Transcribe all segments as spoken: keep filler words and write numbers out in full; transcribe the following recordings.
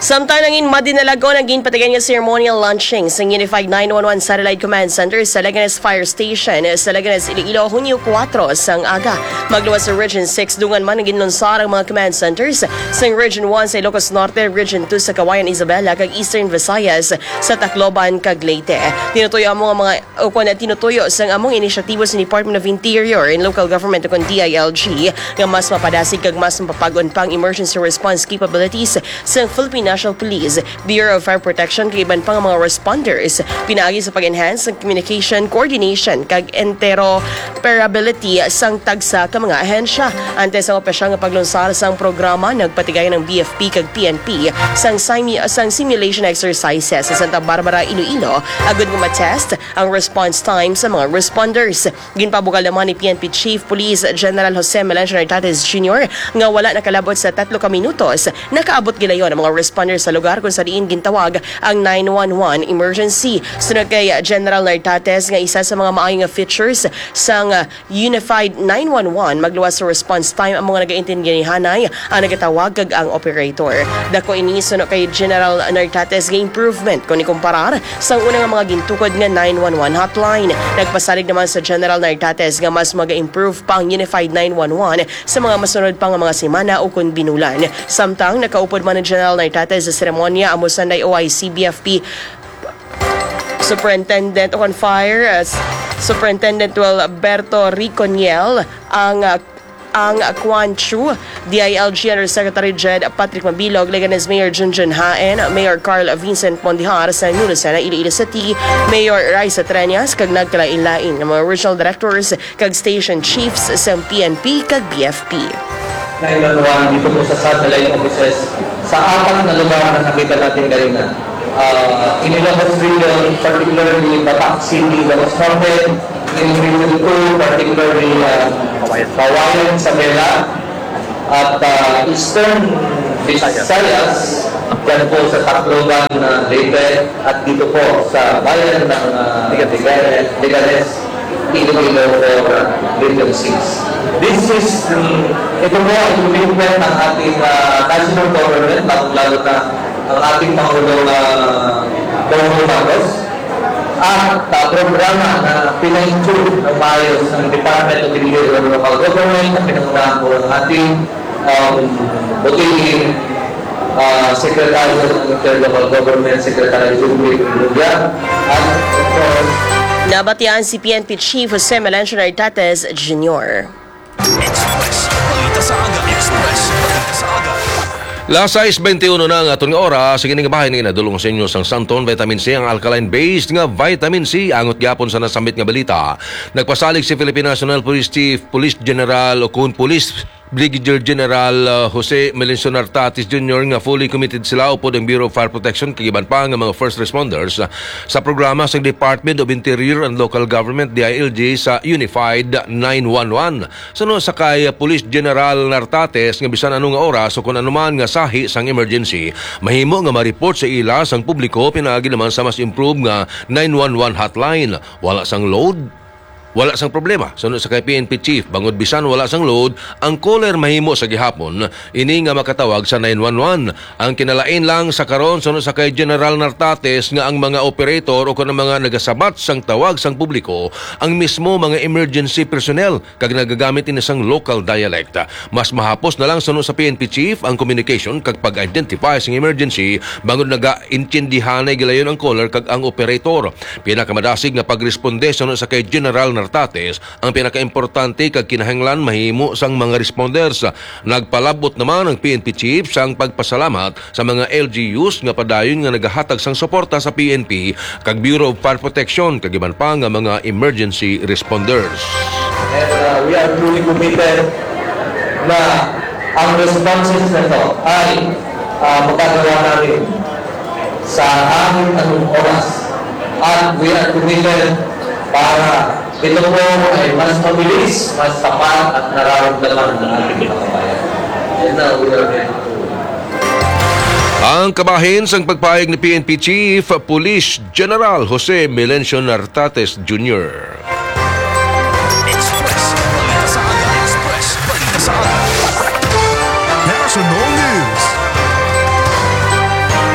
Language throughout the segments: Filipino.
Samtang nangin madinalago, naging patigan nga ceremonial launching sa Unified nine one one Satellite Command Center sa Leganes Fire Station sa Leganes, Iloilo, Hunyo four sang aga. Magluwas sa Region six, dungan man naging lunsar ang mga command centers sa Region one sa Ilocos Norte, Region two sa Kawayan, Isabela, kag Eastern Visayas sa Tacloban, kag Leyte. Tinutuyo ang mga mga ukon na tinutuyo sa among inisyatibo sa Department of Interior and Local Government o D I L G nga mas mapadasig kag mas mapapagon pang emergency response capabilities sa Philippine National Police, Bureau of Fire Protection, kag iban pang mga responders. Pinaagi sa pag-enhance ng communication, coordination, kag interoperability sang tagsa ka mga ahensya. Ante sa operasyon nga paglunsar sang programa, nagpatigay ng B F P kag P N P sang, simi, sang simulation exercises sa Santa Barbara, Iloilo, agad nga matest ang response time sa mga responders. Ginpabugal naman ni P N P Chief Police General Jose Melencio Nartates Junior nga wala nakalabot sa tatlo ka minutos, nakaabot gilayon ang mga responders sa lugar kung saan gintawag ang nine one one emergency. Sunod kay General Nartates nga isa sa mga maayong features sang Unified nine one one, magluwas sa response time ang mga nagaintindihanay ang nagatawag kag ang operator. Dako ini sunod kay General Nartates nga improvement kung ikumparar sa unang mga gintukod nga nine one one hotline. Nagpasalig naman sa General Nartates nga mas maga-improve pa ang Unified nine one one sa mga masunod pa nga mga semana o kun binulan. Samtang nakaupod man ni General Nartates sa seremonya amo sanday O I C B F P Superintendent on Fire as Superintendent Alberto Riconiel, ang uh, ang Kwan Chu, D I L G Undersecretary Jed Patrick Mabilog, Leganes Mayor Junjun Haen, Mayor Carl Vincent Mondihar sa Nulusana, Iloilo City, Mayor Raisa Treñas, kag nagkalain-lain ng mga regional directors kag station chiefs sa P N P kag B F P. Nailanuan dito po sa satellite offices sa apat na lugar na nakita natin kanina. Uh, in Ilocos Region, particularly Batak City, Ilocos Norte, in Region two, particularly uh, Kawayan, Isabela, at uh, Eastern Visayas, dyan po sa Tacloban, uh, Leyte, at dito po sa bayan ng uh, Leganes, Iloilo for Region six. This is, um, ito po ang commitment ng ating uh, national government, lalo na ang ating Pangulong uh, Bongbong Marcos, at uh, programa na pina-include ng maayos ng Department of Interior and Local Government na pinangunahan po ng ating um, buting uh, Secretary of Interior and Local Government, Secretary Julie Lugia, at of course, nabatian si P N P Chief Jose Melencio Nartates Junior Express, balita sa aga. Express, balita sa aga. Las sais twenty-one na nga itong oras, sige nga bahay nga nadulong sa inyo sang Santon Vitamin C, ang alkaline-based nga vitamin C, angot gyapon sa nasambit nga balita. Nagpasalig si Philippine National Police Chief Police General o kun Police Brigadier General uh, Jose Melencio Nartates Junior nga fully committed sila upod ang Bureau of Fire Protection kagiban pa nga mga first responders uh, sa programa sa Department of Interior and Local Government D I L G sa Unified nine one one. Suno sa kay uh, Police General Nartates nga bisan anong nga oras o kung anuman nga sahi sang emergency, mahimo nga ma-report sa ila sang publiko pinaagi naman sa mas improve nga nine one one hotline. Wala sang load, wala sang problema. Sunod sa kay P N P Chief, bangod bisan wala sang load, ang caller mahimo sa gihapon ini nga makatawag sa nine one one. Ang kinalain lang sa karon sunod sa kay General Nartates nga ang mga operator o kung mga nagasabat sang tawag sang publiko ang mismo mga emergency personnel kag nagagamit ini sang local dialect. Mas mahapos na lang sunod sa P N P Chief ang communication kag pag-identify sang emergency bangod naga-intindihanay gilayon ang caller kag ang operator. Pinakamadasig nga pagresponde sunod sa kay General Nartates ang pinakaimportante kag kinahanglan mahimo sang mga responders. Nagpalabot naman ang P N P Chief sang pagpasalamat sa mga L G Us nga padayon nga nagahatag sang suporta sa P N P kag Bureau of Fire Protection kag iban pa nga mga emergency responders. And uh, we are truly committed na ang responses na ito ay uh, magagawa natin sa aming anong oras, at we are committed para ito po ay mas mabilis, mas tapat at nararamdaman ng ating mga kabayan. And now we are ready to... Ang kabahin sang pagpahayag ni P N P Chief Police General Jose Melencio Nartates Junior Express, balita sa aga. Express, balita sa aga. National News.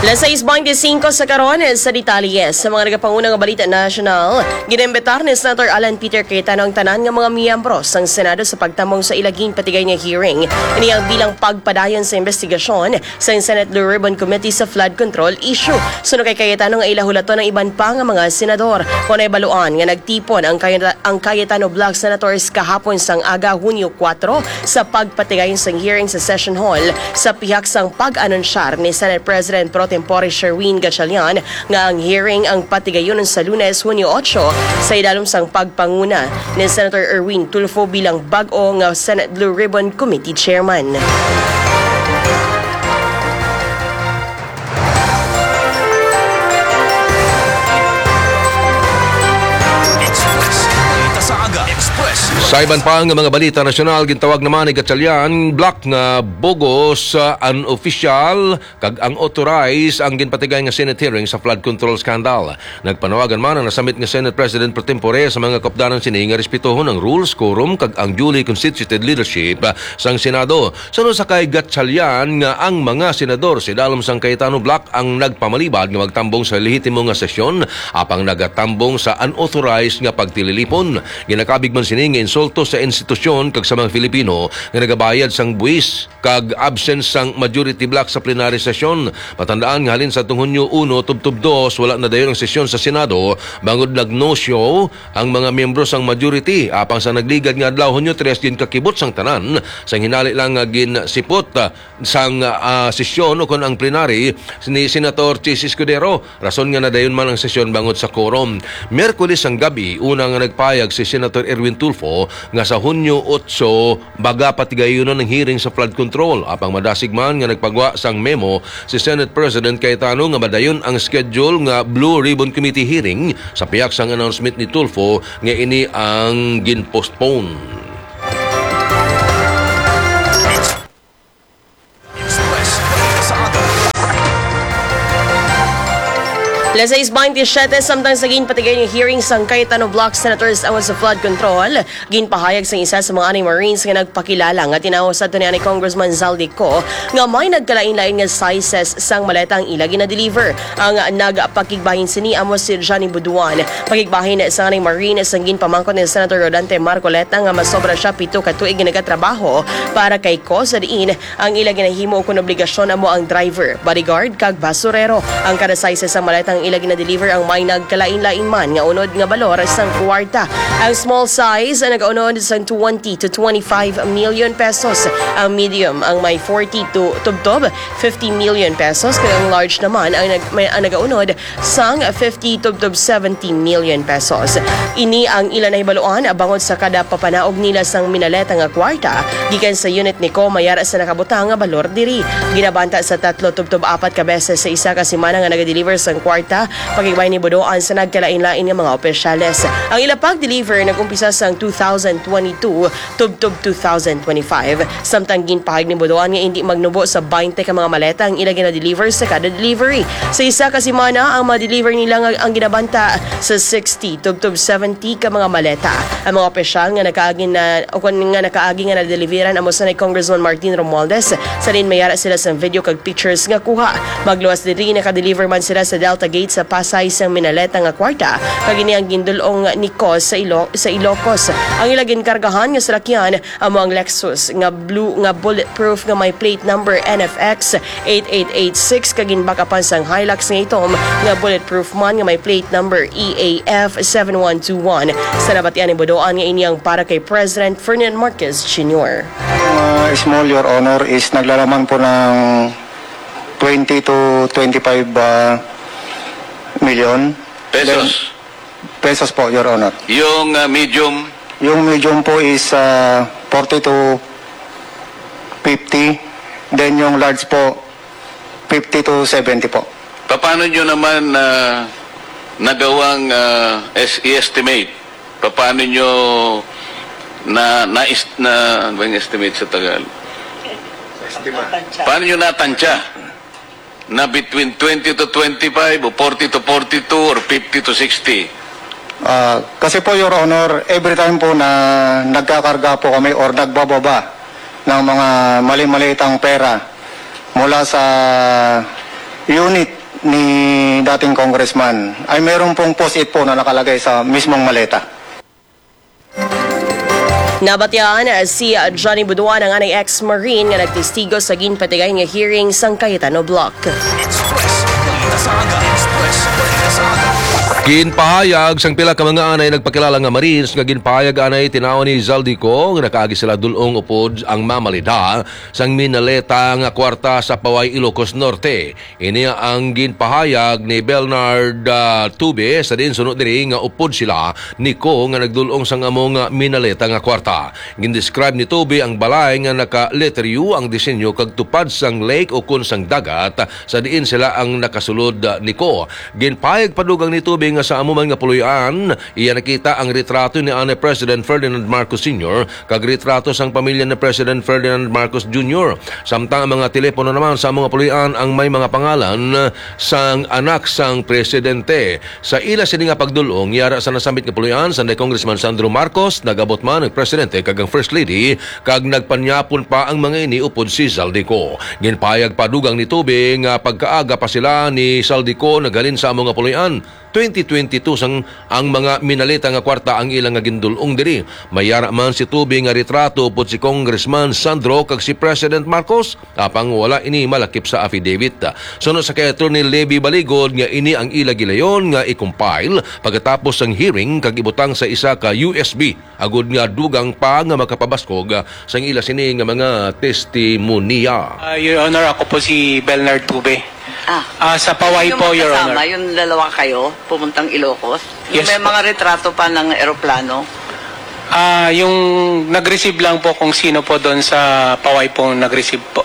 Las seis twenty-five sa karon sa detalye sa mga nagapangunang balita national, ginimbitar ni Senator Alan Peter Cayetano ang tanan nga mga miyembro sang Senado sa pagtamong sa ilaging patigay nga hearing iniyang bilang pagpadayon sa investigasyon sa Senate Blue Ribbon Committee sa flood control issue. Suno kay Cayetano nga ilahulaton ng iban pa nga mga senador kung baluan nga nagtipon ang Cayetano, ang Cayetano Black Senators kahapon sang aga Hunyo four sa pagpatigayon sang hearing sa Session Hall sa pihak sang pag-anunsyar ni Senate President Pro Tempore Sherwin Gatchalian nga ang hearing ang patigayon sa Lunes, Hunyo eight sa idalom sang pagpanguna ni Senator Erwin Tulfo bilang bag-o nga Senate Blue Ribbon Committee Chairman. Sa iban pa nga mga balita nasyonal, gintawag naman ni Gatchalian black nga bogos uh, unofficial kag ang authorized ang ginpatigay nga Senate hearing sa flood control scandal. Nagpanawagan man ang nasamit nga Senate President pro tempore sa mga kapdanan sini nga respetuhon ang rules, quorum kag ang duly constituted leadership uh, sang Senado. Sunod sa kay Gatchalian nga ang mga senador si dalom sang Cayetano Black ang nagpamalibad nga magtambong sa lehitimo nga sesyon apang nagatambong sa unauthorized nga pagtililipon. Ginakabig man sini nga insulto sa institusyon kag sa mga Filipino nga nagabayad sang buwis kag absence sang majority black sa plenary session. Patandaan nga halin sa Hunyo one tubtub two wala na dayon ang sesyon sa Senado bangod nag no show ang mga miyembro sang majority apang sa nagligad nga adlaw Hunyo three gin kakibot sang tanan sang hinali lang nga ginsipot uh, sang uh, sesyon o kon ang plenary ni Senator Chis Escudero. Rason nga na dayon man ang sesyon bangod sa quorum. Miyerkules ang gabi una nga nagpayag si Senator Erwin Tulfo nga sa Hunyo eight baga patigayonon ng hearing sa flood control apang madasig man nga nagpagwa sang memo si Senate President Cayetano nga madayon ang schedule nga Blue Ribbon Committee hearing sa piyak sang announcement ni Tulfo nga ini ang ginpostpone. Las seis twenty-seven samtang sa ginpatigay ng hearing sang Cayetano Block Senators awan sa flood control, ginpahayag sa isa sa mga ani Marines nga nagpakilala nga tinaw sa ni Congressman Zaldico nga may nagkalain-lain nga sizes sang maletang ila gina-deliver. Ang nagpakigbahin sini amo si Johnny Buduan. Pakigbahin sa ani Marines ang ginpamangkot ni Senator Rodante Marcoleta nga masobra siya pito ka tuig nagatrabaho para kay ko sa diin ang ila ginahimo kun obligasyon amo ang driver, bodyguard kag basurero. Ang kada sizes sa maletang ila gina-deliver ang may nagkalain-lain man nga unod nga balor sang kwarta. Ang small size ang nagaunod sang twenty to twenty-five million pesos. Ang medium ang may forty to tubtob fifty million pesos kaya ang large naman ang, nag, may, ang nagaunod sang fifty tubtob seventy million pesos. Ini ang ilan na hibaluan abangod sa kada papanaog nila sang minaleta nga kwarta gikan sa unit ni ko mayara sa nakabutang nga balor diri. Ginabanta sa tatlo tubtob apat ka beses sa isa ka semana nga naga-deliver sang kwarta pagigbay ni Budoan sa nagkalain-lain nga mga opisyales. Ang ila pag-deliver nag-umpisa sang two thousand twenty-two tubtob two thousand twenty-five. Samtang ginpahayag ni Budoan nga hindi magnubo sa twenty ka mga maleta ang ila gina-deliver sa kada delivery. Sa isa ka semana ang ma-deliver nila nga ang ginabanta sa sixty tubtob seventy ka mga maleta. Ang mga opisyal nga nakaagi na o nga nakaagi nga na-deliveran amo sa ni Congressman Martin Romualdez sa rin mayara sila sa video kag pictures nga kuha. Magluwas diri naka-deliver man sila sa Delta Gate sa Pasay sa minaleta nga kwarta kag ini ang gindulong ni Cos sa Ilo sa Ilocos. Ang ila ginkargahan nga salakyan amo ang Lexus nga blue nga bulletproof nga may plate number N F X eight eight eight six kag ginbakapan sang Hilux nga itom nga bulletproof man nga may plate number E A F seven one two one. Sa nabatian ni Budoan nga ini ang para kay President Ferdinand Marcos Junior Uh, small, Your Honor, is naglalaman po ng twenty to twenty-five uh, million. Pesos. Pesos po, Your Honor. Yung uh, medium, Yung medium po is uh, forty to fifty. Then yung large po, fifty to seventy po. paano nyo naman uh, nagawang uh, i-estimate? Paano nyo na, na, na ano ba yung estimate sa Tagalog? Paano nyo natansya? Na between twenty to twenty-five o forty to forty-two or fifty to sixty? Uh, kasi po, Your Honor, every time po na nagkakarga po kami or nagbababa ng mga mali-malitang pera mula sa unit ni dating congressman ay meron pong post-it po na nakalagay sa mismong maleta. Nabatyaan si Johnny Buduan ang anay ex-marine nga nagtestigo sa ginpatigay nga hearing sang Cayetano Block. Express. Balita sa aga. Express. Balita sa aga. Ginpahayag sang pila ka mga anay nagpakilala nga Marines nga ginpahayag anay tinaw ni Zaldico nga nakaagi sila dulong upod ang mamalida sang minaleta nga kwarta sa Paway, Ilocos Norte. Ini ang ginpahayag ni Bernard uh, Tube sa din sunod diri nga upod sila niko nga nagdulong sang among minaleta nga kwarta. Gindescribe ni Tube ang balay nga naka-letter U ang disenyo kag tupad sang lake o kun sang dagat sa diin sila ang nakasulod uh, niko. Ginpahayag padugang ni Tube nga sa amuman nga puloy-an, iya nakita ang retrato ni Ane President Ferdinand Marcos Senior kag retrato sang pamilya ni President Ferdinand Marcos Junior Samtang ang mga telepono naman sa mga puloy-an ang may mga pangalan sang anak sang presidente. Sa ila sini nga pagdulong, yara sa nasambit nga puloy-an sa Congressman Sandro Marcos, nagabot man ang presidente kag ang First Lady kag nagpanyapon pa ang mga ini upod si Zaldico. Ginpayag padugang ni Tube nga pagkaaga pa sila ni Zaldico nagalin sa mga puloy-an. twenty twenty-two sang ang mga minalita nga kwarta ang ilang nga gindulong diri. Mayara man si Tube nga retrato upod si Congressman Sandro kag si President Marcos apang wala ini malakip sa affidavit. Sunod sa kay Attorney Levy Baligod nga ini ang ila gilayon nga i-compile pagkatapos sang hearing kag ibutang sa isa ka U S B agud nga dugang pa nga makapabaskog sang ila sini nga mga testimonya. Uh, Your Honor, ako po si Bernard Tube. Ah, Ah, sa Paway yung po, Your magkasama, Honor. yung dalawa kayo, pumuntang Ilocos. Yung Yes may po. mga retrato pa ng eroplano. Ah, yung nag-receive lang po kung sino po doon sa Paway po nag-receive po.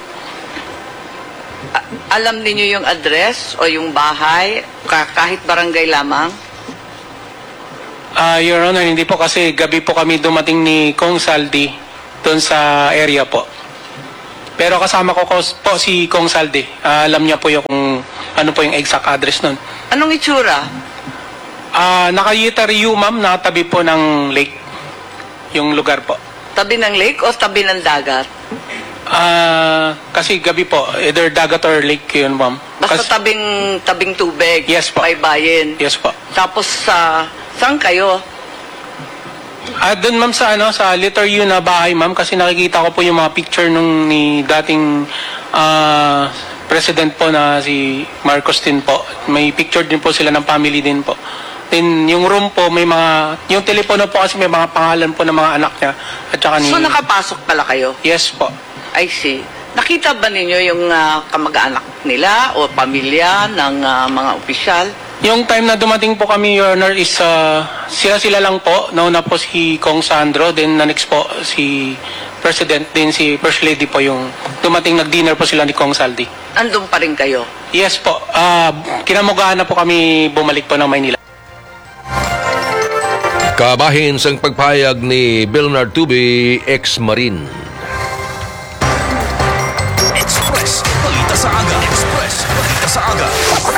A- alam niyo yung address o yung bahay, ka- kahit barangay lamang? Ah, Your Honor, hindi po kasi gabi po kami dumating ni Kong Saldi doon sa area po. Pero kasama ko ko- po si Kong Saldi. Ah, alam niya po yung kung ano po yung exact address nun. Anong itsura? Ah, naka-Yitari U, ma'am, nakatabi po ng lake. Yung lugar po. Tabi ng lake o tabi ng dagat? Ah, kasi gabi po, either dagat or lake yun, ma'am. Basta Kas- tabing, tabing tubig. Yes po. Baybayin. Yes po. Tapos sa, saan kayo? Ah, doon ma'am sa ano sa letter U na bahay ma'am kasi nakikita ko po yung mga picture nung ni dating ah, president po na si Marcos din po. May picture din po sila ng family din po. Then yung room po may mga yung telepono po kasi may mga pangalan po ng mga anak niya at saka ni So nakapasok pala kayo? Yes po. I see. Nakita ba ninyo yung ah, kamag-anak nila o pamilya ng ah, mga opisyal? Yung time na dumating po kami, Your Honor, is ah, sila-sila lang po. Nauna po si Kong Sandro, then na next po si President, then si First Lady po yung dumating, nag-dinner po sila ni Kong Saldi. Andun pa rin kayo? Yes po, ah kinamugahan na po kami bumalik po ng Maynila. Kabahin sang pagpayag ni Bernard Tube, ex-marine. Express. Balita sa aga. Express. Balita sa aga.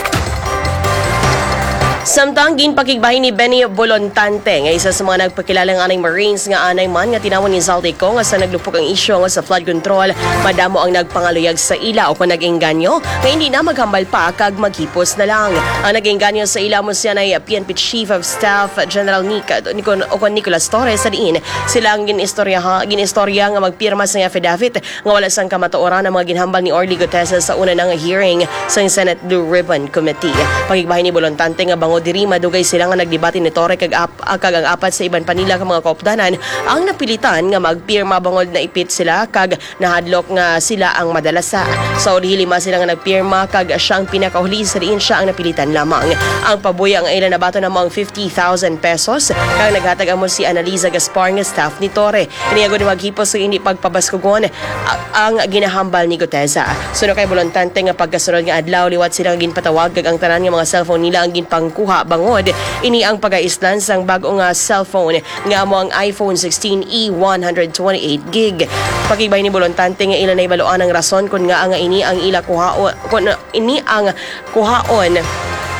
Samtang ginpakigbahin ni Benny Bolontante nga isa sa mga nagpakilalang anay Marines nga anay man nga tinawon ni Zaldico nga sa naglupok ang isyu nga sa flood control madamo ang nagpangaluyag sa ila o kung nag-engganyo nga hindi na maghambal pa kag maghipos na lang. Ang nag-engganyo sa ila mo siya ay P N P Chief of Staff General Nica o kung Nicolas Torres sa diin sila ang ginistorya ginistorya nga magpirma sa affidavit nga wala sang kamatuoran ang mga ginhambal ni Orly Gutesa sa una ng hearing sa Senate Blue Ribbon Committee. Pagigbahin ni Bolontante nga bango diri madugay sila nga nagdebate ni Torre kag, ap, kag ang apat sa iban panila ka mga kaupdanan ang napilitan nga magpirma bangod na ipit sila kag nahadlok nga sila ang madalasa. Sa uli lima sila nga nagpirma kag siyang pinakahuli sa diin siya ang napilitan lamang. Ang pabuya ang ilan nabato namang fifty thousand pesos kag naghatag amo si Analiza Gaspar nga staff ni Torre. Iniago ni maghipos sa hindi pagpabaskugon ang ginahambal ni Gutesa. Suno kay Bolontante nga pagkasunod nga adlaw liwat silang ginpatawag kag ang tanan nga mga cellphone nila ang ginpangkuha bangod ini ang pag-aislan sang bago nga cellphone nga amo ang iPhone sixteen E one twenty-eight gig. Pagigbay ni Bolontante nga ilan ay baluan ang rason kun nga nga ini ang ila kuhaon kun ini ang kuhaon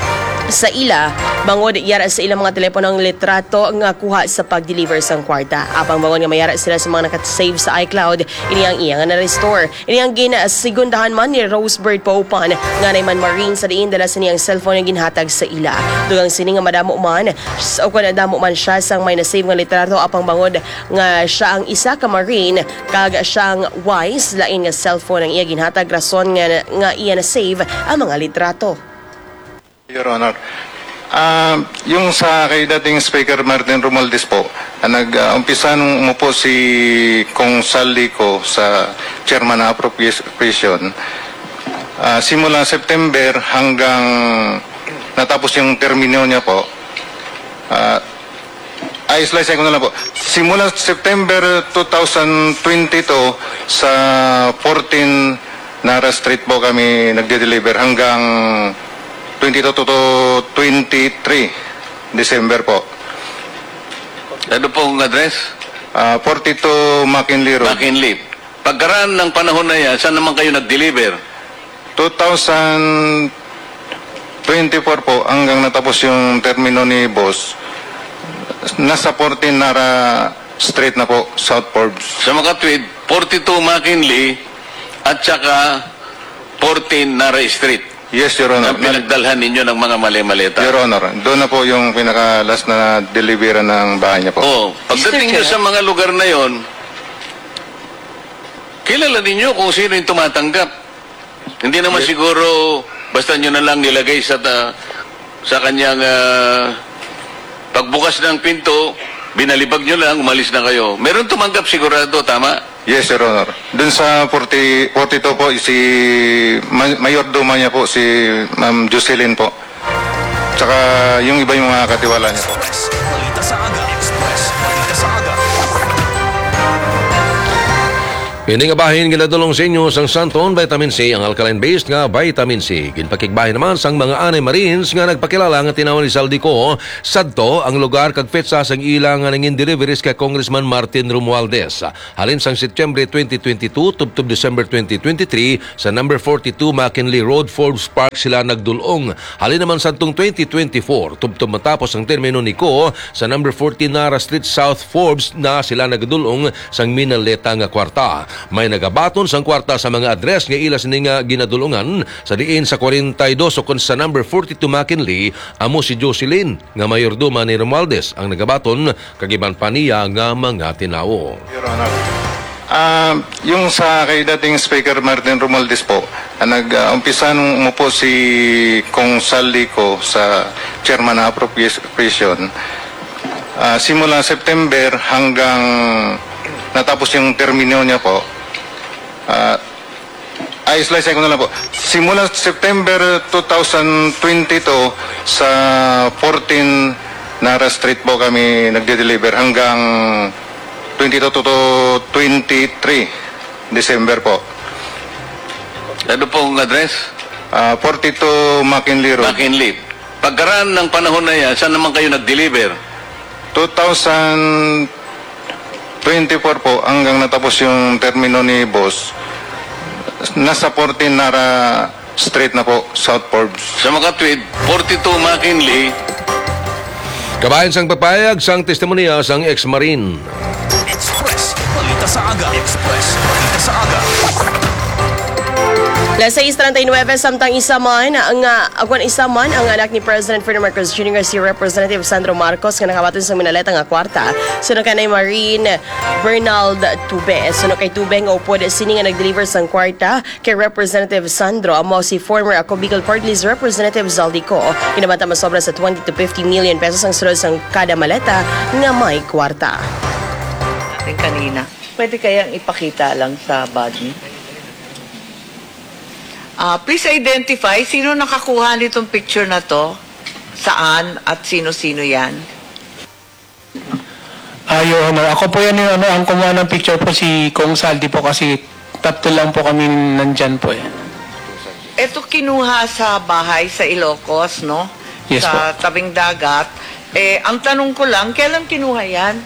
sa ila, bangod yara sa ilang mga teleponong litrato nga kuha sa pag-deliver sang kwarta. Apang bangod nga mayara sila sa mga nakasave sa iCloud, ini ang iyang na-restore. Ini ang ginasegundahan man ni Rosebird Paupan nga nayman Marine sa diin dala sa niyang cellphone nga ginhatag sa ila. Dugang sini nga madamo man o kun damo man siya sang may na-save nga litrato, apang bangod nga siya ang isa ka Marine kag siyang wise lain nga cellphone ang iya ginhatag rason nga, nga iya na-save ang mga litrato. Your Honor, ah, yung sa kay dating Speaker Martin Romualdez po, uh, nag-umpisa nung umupo si Kong Saldi ko sa Chairman na Appropriation, ah, simula September hanggang natapos yung termino niya po, ah, ay, slice ko na lang po. Simula September twenty twenty-two sa fourteen Nara Street po kami nagde-deliver hanggang twenty-two to twenty-three December po. Ano pong address? Uh, forty-two McKinley Road. McKinley. Pagkaraan ng panahon na yan, saan naman kayo nag-deliver? twenty twenty-four po hanggang natapos yung termino ni Boss. Nasa fourteen Nara Street na po, South Forbes. Sa Makatwid, forty-two McKinley at saka fourteen Nara Street. Yes, Your Honor. Na pinagdalhan ninyo ng mga mali-maleta. Your Honor, doon na po yung pinaka-last na delivery ng bahay niya po. Oo. Pagdating nyo sa mga lugar na yon, kilala ninyo kung sino yung tumatanggap. Hindi naman siguro basta nyo na lang nilagay sa ta, sa kanyang uh, pagbukas ng pinto, binalibag nyo lang, umalis na kayo. Meron tumanggap sigurado, tama? Yes, Your Honor. Doon sa forty, forty-two po, si Mayordoma niya po, si Ma'am Jocelyn po. Tsaka yung iba yung mga katiwala niya po. Express. Balita sa aga. Express. Balita sa aga. Ini nga bahin ginadulong sa inyo sang Santon Vitamin C, ang alkaline-based nga vitamin C. Ginpakigbahin naman sang mga anay Marines nga nagpakilala nga tinawag ni Saldico sadto ang lugar kag petsa sang ilang nga nangin deliveries kay Congressman Martin Romualdez. Halin sang September twenty twenty-two tubtob December twenty twenty-three sa number forty-two McKinley Road, Forbes Park sila nagdulong. Halin naman santong twenty twenty-four tubtob matapos ang termino ni Ko sa number fourteen Nara Street, South Forbes na sila nagdulong sang Minaleta nga kwarta. May nagabaton sang kwarta sa mga address nga ila sini nga ginadulungan sa diin sa forty-two o kon sa number forty-two McKinley amo si Jocelyn nga mayordoma ni Romualdez ang nagabaton kagiban pa niya nga mga tinawo. Your Honor. Ah, yung sa kay dating Speaker Martin Romualdez po, uh, nag-umpisa nung umupo si Kong Saldi ko sa Chairman na Appropriation, ah, simula September hanggang natapos yung termino niya po. Uh, ay, slice ko na lang po. Simula September twenty twenty-two sa fourteen Nara Street po kami nagde-deliver hanggang twenty-two to twenty-three December po. Ano pong address? Uh, forty-two McKinley Road. McKinley. Pagkaraan ng panahon na yan, saan naman kayo nag-deliver? twenty twenty-four po hanggang natapos yung termino ni Boss. Nasa fourteen Nara Street na po, South Forbes. Sa Makatwid, forty-two McKinley. Kabayan sang papayag sang testimonya sang ex-marine. Express. Balita sa aga. Express. Balita sa aga. Las seis thirty-nine samtang isa man ang agwan isa man ang anak ni President Ferdinand Marcos Junior si Representative Sandro Marcos nga nakabaton sa Minaleta nga kwarta. Suno kanay Marine Bernald Tube. Suno kay Tube nga upod sini nga nag-deliver sang kwarta kay Representative Sandro amo si former Ako Bicol Party List Representative Zaldico. Kinabata masobra sa twenty to fifty million pesos ang sulod sang kada maleta nga may kwarta. Natin kanina. Pwede kayang ipakita lang sa body? Uh, please identify sino nakakuha nitong picture na to, saan at sino-sino yan. Ah, Your Honor, ako po yan yung ano, ang kumuha ng picture po si Kong Saldi po kasi tatlo lang po kami nandyan po eh. Ito kinuha sa bahay sa Ilocos, no? Yes sa po. tabing dagat. Eh, ang tanong ko lang, kailan kinuha yan?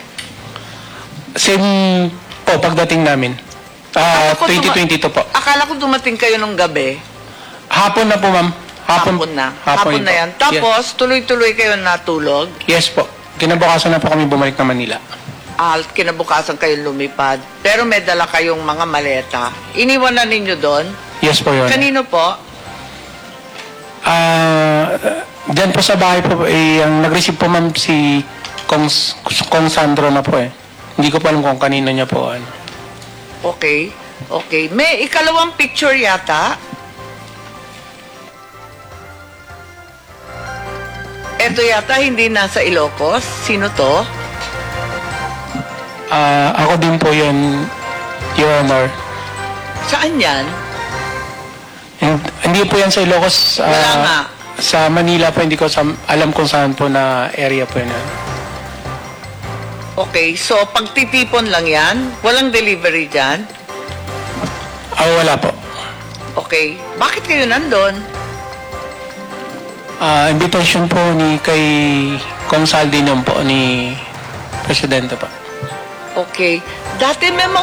Same po pagdating namin. Ah, Akala ko twenty duma- twenty-two po. Akala ko dumating kayo nung gabi. Hapon na po, ma'am. Hapon- Hapon na. hapon Hapon, na po. yan. Tapos, tuloy-tuloy kayo natulog. Yes po. Kinabukasan na po kami bumalik na Manila. Ah, kinabukasan kayo lumipad. Pero may dala kayong mga maleta. Iniwan na ninyo doon. Yes po, Your Honor. Kanino po? Ah, diyan po sa bahay po, eh, ang nag-receive po ma'am si Kong, Kong Sandro na po eh. Hindi ko pa alam kung kanino niya po. Ano. Okay. Okay. May ikalawang picture yata. Ito yata hindi nasa Ilocos. Sino to? Ah, ako din po yun, Your Honor. Saan yan? Hin- Hindi po yan sa Ilocos. ah, Wala nga. Sa Manila po, hindi ko sa, alam kung saan po na area po yun. Okay. So, pagtitipon lang yan? Walang delivery dyan? Ah, wala po. Okay. Bakit kayo nandun? Ah, invitation po ni kay Kong Saldi nun po, ni Presidente po. Okay. Dati may mga